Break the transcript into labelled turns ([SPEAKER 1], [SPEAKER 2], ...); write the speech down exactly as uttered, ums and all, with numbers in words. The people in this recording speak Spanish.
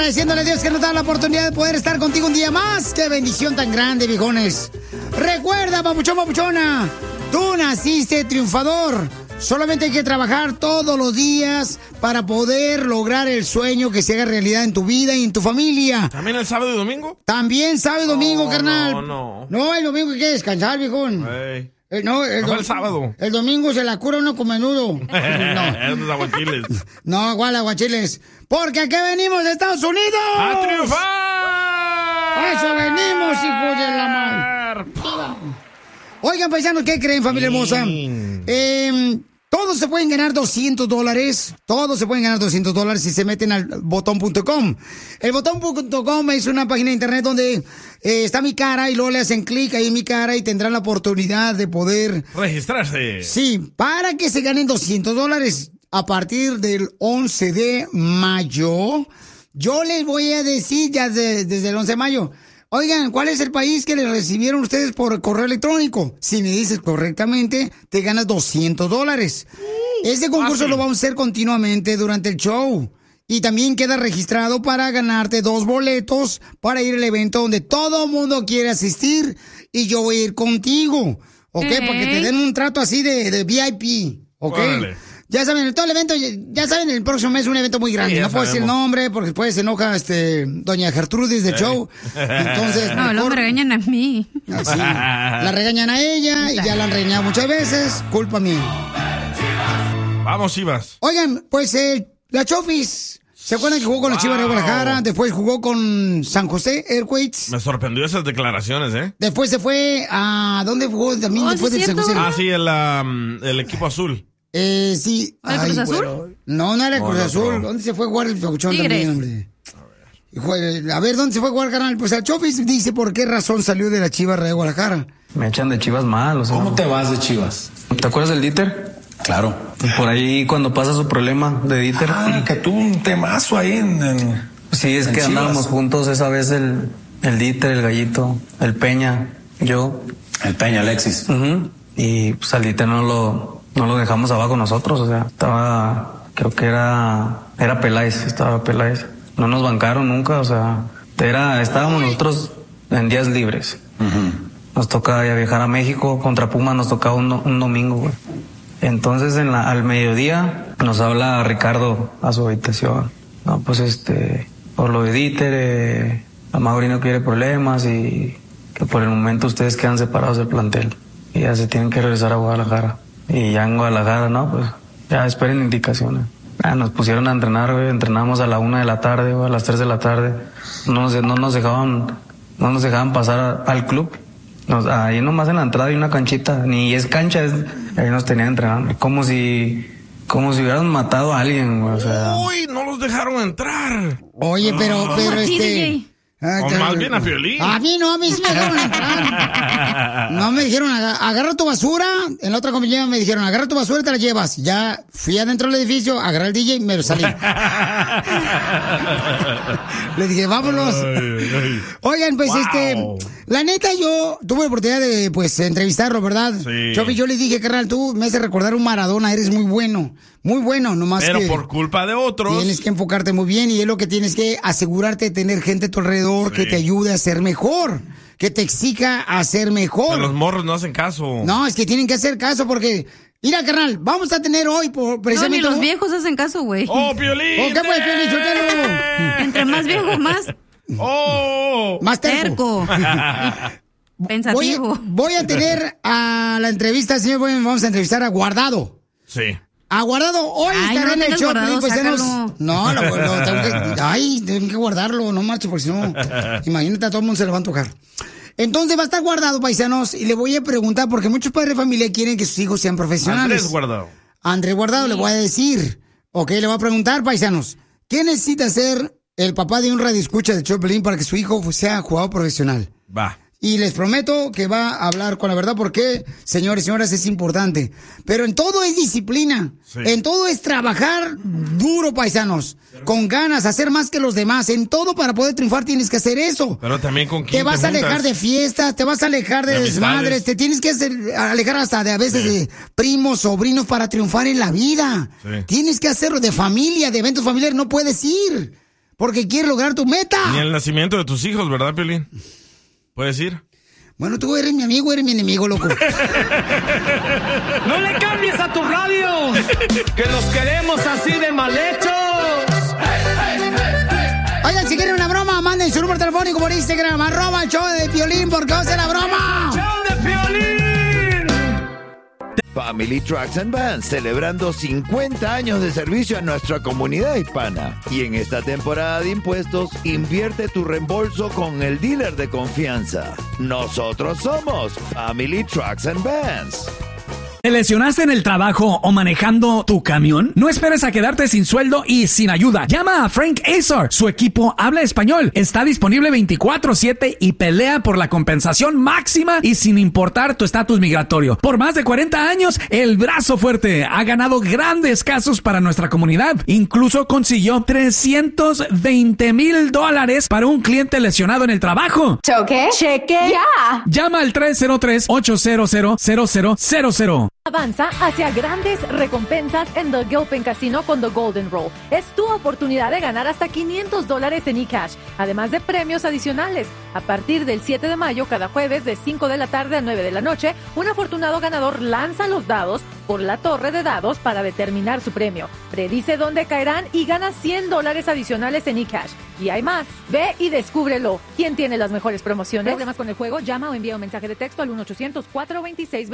[SPEAKER 1] agradeciéndole a Dios que nos da la oportunidad de poder estar contigo un día más. ¡Qué bendición tan grande, viejones! Recuerda, papuchón, papuchona, tú naciste triunfador. Solamente hay que trabajar todos los días para poder lograr el sueño que se haga realidad en tu vida y en tu familia.
[SPEAKER 2] ¿También el sábado y domingo?
[SPEAKER 1] También sábado y domingo,
[SPEAKER 2] no,
[SPEAKER 1] carnal.
[SPEAKER 2] No, no.
[SPEAKER 1] No, el domingo hay que descansar, viejón.
[SPEAKER 2] Hey.
[SPEAKER 1] El, no, el,
[SPEAKER 2] no el sábado.
[SPEAKER 1] El domingo se la cura uno con menudo. No.
[SPEAKER 2] Esos aguachiles.
[SPEAKER 1] No, igual aguachiles. Porque aquí venimos de Estados Unidos.
[SPEAKER 2] ¡A triunfar!
[SPEAKER 1] ¡A eso venimos, hijos de la madre! Oigan, paisanos, ¿qué creen, familia hermosa? Eh... Todos se pueden ganar doscientos dólares. Todos se pueden ganar doscientos dólares si se meten al botón punto com. El botón punto com es una página de internet donde eh, está mi cara y luego le hacen clic ahí en mi cara y tendrán la oportunidad de poder
[SPEAKER 2] registrarse.
[SPEAKER 1] Sí, para que se ganen doscientos dólares a partir del once de mayo. Yo les voy a decir ya de, desde el once de mayo. Oigan, ¿cuál es el país que le recibieron ustedes por correo electrónico? Si me dices correctamente, te ganas doscientos dólares. Este concurso ah, sí. lo vamos a hacer continuamente durante el show. Y también queda registrado para ganarte dos boletos para ir al evento donde todo el mundo quiere asistir. Y yo voy a ir contigo, ¿ok? ¿Eh? Para que te den un trato así de, de V I P, ¿ok? Vale. Ya saben, todo el evento, ya saben, el próximo mes es un evento muy grande. Sí, no puedo decir el nombre porque después se enoja este, doña Gertrudis del sí. show. Entonces,
[SPEAKER 3] no, luego me regañan a mí.
[SPEAKER 1] Así, la regañan a ella y ya la han regañado muchas veces. Culpa mía.
[SPEAKER 2] Vamos, Chivas.
[SPEAKER 1] Oigan, pues eh, la Chofis, ¿se acuerdan que jugó con wow. la Chivas de Guadalajara? Después jugó con San José Earthquakes.
[SPEAKER 2] Me sorprendió esas declaraciones, ¿eh?
[SPEAKER 1] Después se fue a... ¿Dónde jugó también?
[SPEAKER 3] Oh,
[SPEAKER 1] después
[SPEAKER 3] ¿sí
[SPEAKER 1] de San José.
[SPEAKER 2] Ah, sí, el, um, el equipo azul.
[SPEAKER 1] Eh, sí.
[SPEAKER 3] ¿El Cruz Azul? Bueno.
[SPEAKER 1] No, no era el Cruz
[SPEAKER 2] no,
[SPEAKER 1] Azul.
[SPEAKER 2] no.
[SPEAKER 1] ¿Dónde se fue a jugar el Pabuchón también, hombre? A ver. a ver, ¿dónde se fue a jugar, carnal? Pues el Chofis dice por qué razón salió de la Chivas de Guadalajara.
[SPEAKER 4] Me echan de Chivas mal, o sea.
[SPEAKER 5] ¿Cómo te vas de Chivas?
[SPEAKER 4] ¿Te acuerdas del Dieter?
[SPEAKER 5] Claro.
[SPEAKER 4] Por ahí cuando pasa su problema de Dieter.
[SPEAKER 5] Ah, que tuvo un temazo ahí en... en
[SPEAKER 4] sí, es
[SPEAKER 5] en
[SPEAKER 4] que
[SPEAKER 5] Chivas.
[SPEAKER 4] Andábamos juntos esa vez el, el Dieter, el Gallito, el Peña, yo.
[SPEAKER 5] El Peña, Alexis.
[SPEAKER 4] Uh-huh. Y pues al Dieter no lo... No lo dejamos abajo nosotros, o sea, estaba, creo que era, era Peláez, estaba Peláez. No nos bancaron nunca, o sea, era, estábamos nosotros en días libres. Uh-huh. Nos toca ya viajar a México, contra Puma nos tocaba un, un domingo, güey. Entonces en la, al mediodía nos habla Ricardo a su habitación. No, pues este, por lo de Dieter, eh, la Mauri no quiere problemas y que por el momento ustedes quedan separados del plantel. Y ya se tienen que regresar a Guadalajara. Y ya en Guadalajara, no, pues ya esperen indicaciones. Ah, nos pusieron a entrenar, güey, entrenamos a la una de la tarde, güey, a las tres de la tarde. No nos, no nos dejaban, no nos dejaban pasar a, al club. Nos, ahí nomás en la entrada hay una canchita, ni es cancha, es, ahí nos tenían entrenando. Como si, como si hubieran matado a alguien, güey, o sea.
[SPEAKER 2] Uy, no los dejaron entrar.
[SPEAKER 1] Oye, pero,
[SPEAKER 2] oh.
[SPEAKER 1] pero este...
[SPEAKER 2] Ah, o más bien a Piolín.
[SPEAKER 1] A mí no, a mí sí me dejaron entrar. No me dijeron, agarra tu basura. En la otra compañía me dijeron, agarra tu basura y te la llevas. Ya fui adentro del edificio, agarré el D J y me lo salí. Le dije, vámonos. Ay, ay. Oigan, pues wow. este, la neta yo tuve la oportunidad de pues entrevistarlo, ¿verdad?
[SPEAKER 2] Sí.
[SPEAKER 1] Chofi, yo le dije, carnal, tú me haces recordar un Maradona, eres muy bueno. Muy bueno, nomás
[SPEAKER 2] Pero
[SPEAKER 1] que
[SPEAKER 2] por culpa de otros.
[SPEAKER 1] Tienes que enfocarte muy bien y es lo que tienes que asegurarte de tener gente a tu alrededor sí. que te ayude a ser mejor, que te exija a ser mejor.
[SPEAKER 2] Pero los morros no hacen caso.
[SPEAKER 1] No, es que tienen que hacer caso porque... Mira, carnal, vamos a tener hoy por, precisamente...
[SPEAKER 3] No, ni los viejos hacen caso, güey.
[SPEAKER 2] ¡Oh, Piolín!
[SPEAKER 1] ¿O qué pues, Piolín? Chotelo?
[SPEAKER 3] Entre más viejo, más...
[SPEAKER 2] ¡Oh!
[SPEAKER 1] Más terco.
[SPEAKER 3] Pensativo.
[SPEAKER 1] Voy, voy a tener a la entrevista, señor, vamos a entrevistar a Guardado.
[SPEAKER 2] Sí.
[SPEAKER 1] Aguardado, hoy
[SPEAKER 3] ay,
[SPEAKER 1] estará
[SPEAKER 3] no
[SPEAKER 1] en el show.
[SPEAKER 3] Guardado,
[SPEAKER 1] pues,
[SPEAKER 3] sácalo.
[SPEAKER 1] Nos... No, lo, lo tengo que... Ay, tengo que guardarlo, no marcho, porque si no, imagínate, a todo el mundo se le va a antojar. Entonces va a estar Guardado, paisanos, y le voy a preguntar, porque muchos padres de familia quieren que sus hijos sean profesionales.
[SPEAKER 2] Andrés Guardado.
[SPEAKER 1] Andrés Guardado, sí. Le voy a decir, ok, le voy a preguntar, paisanos, ¿qué necesita hacer el papá de un radioescucha de Choplin para que su hijo sea jugador profesional?
[SPEAKER 2] Va.
[SPEAKER 1] Y les prometo que va a hablar con la verdad porque, señores y señoras, es importante. Pero en todo es disciplina. Sí. En todo es trabajar duro, paisanos. Con ganas, hacer más que los demás. En todo para poder triunfar tienes que hacer eso.
[SPEAKER 2] Pero también con quién
[SPEAKER 1] te vas
[SPEAKER 2] te
[SPEAKER 1] a alejar de fiestas, te vas a alejar de, de desmadres. Te tienes que hacer, alejar hasta de a veces sí. de primos, sobrinos para triunfar en la vida. Sí. Tienes que hacerlo de familia, de eventos familiares. No puedes ir. porque quieres lograr tu meta.
[SPEAKER 2] Ni el nacimiento de tus hijos, ¿verdad, Piolín? ¿Puedes ir?
[SPEAKER 1] Bueno, tú eres mi amigo, eres mi enemigo, loco.
[SPEAKER 6] ¡No le cambies a tu radio! ¡Que los queremos así de mal hechos!
[SPEAKER 1] Oigan, si quieren una broma, manden su número telefónico por Instagram, arroba el show de Piolín, porque va a ser la broma.
[SPEAKER 6] ¡Show de Piolín!
[SPEAKER 7] Family Trucks and Vans, celebrando cincuenta años de servicio a nuestra comunidad hispana. Y en esta temporada de impuestos, invierte tu reembolso con el dealer de confianza. Nosotros somos Family Trucks and Vans.
[SPEAKER 8] ¿Te lesionaste en el trabajo o manejando tu camión? No esperes a quedarte sin sueldo y sin ayuda. Llama a Frank Azar. Su equipo habla español. Está disponible veinticuatro siete y pelea por la compensación máxima y sin importar tu estatus migratorio. Por más de cuarenta años, el brazo fuerte ha ganado grandes casos para nuestra comunidad. Incluso consiguió trescientos veinte mil dólares para un cliente lesionado en el trabajo.
[SPEAKER 9] ¿Choque? ¿Cheque? ¡Ya!
[SPEAKER 8] Llama al tres cero tres, ocho cero cero, cero cero cero cero.
[SPEAKER 10] Avanza hacia grandes recompensas en The Gilpin Casino con The Golden Roll. Es tu oportunidad de ganar hasta quinientos dólares en eCash, además de premios adicionales. A partir del siete de mayo, cada jueves de cinco de la tarde a nueve de la noche, un afortunado ganador lanza los dados por la torre de dados para determinar su premio. Predice dónde caerán y gana cien dólares adicionales en eCash. Y hay más. Ve y descúbrelo. ¿Quién tiene las mejores promociones? ¿Problemas con el juego? Llama o envía un mensaje de texto al uno ochocientos, cuatro dos seis,